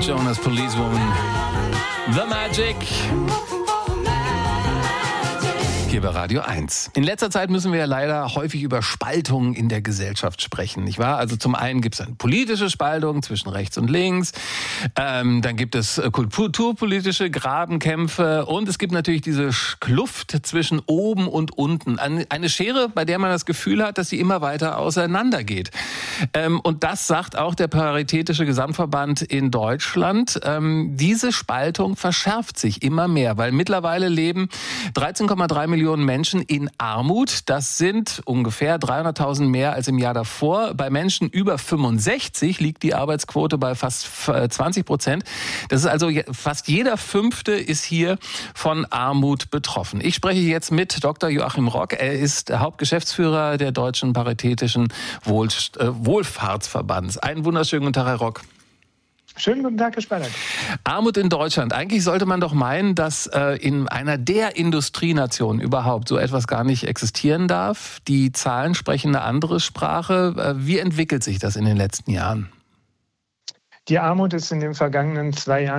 Jonas Policewoman. The Magic. Hier bei Radio 1. In letzter Zeit müssen wir ja leider häufig über Spaltungen in der Gesellschaft sprechen, nicht wahr? Also zum einen gibt es eine politische Spaltung zwischen rechts und links, dann gibt es kulturpolitische Grabenkämpfe und es gibt natürlich diese Kluft zwischen oben und unten. Eine Schere, bei der man das Gefühl hat, dass sie immer weiter auseinandergeht. Und das sagt auch der Paritätische Gesamtverband in Deutschland. Diese Spaltung verschärft sich immer mehr, weil mittlerweile leben 13,3 Millionen Menschen in Armut. Das sind ungefähr 300.000 mehr als im Jahr davor. Bei Menschen über 65 liegt die Arbeitsquote bei fast 20%. Das ist also fast jeder Fünfte ist hier von Armut betroffen. Ich spreche jetzt mit Dr. Joachim Rock. Er ist Hauptgeschäftsführer der Deutschen Paritätischen Wohlfahrtsverbands. Einen wunderschönen guten Tag, Herr Rock. Schönen guten Tag, Herr Spannert. Armut in Deutschland. Eigentlich sollte man doch meinen, dass in einer der Industrienationen überhaupt so etwas gar nicht existieren darf. Die Zahlen sprechen eine andere Sprache. Wie entwickelt sich das in den letzten Jahren? Die Armut ist in den vergangenen 2 Jahren